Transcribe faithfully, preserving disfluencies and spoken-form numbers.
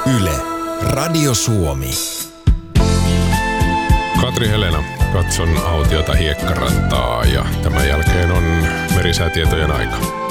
Yle, Radio Suomi. Katri Helena, katson autiota hiekkarantaa ja tämän jälkeen on merisäätietojen aika.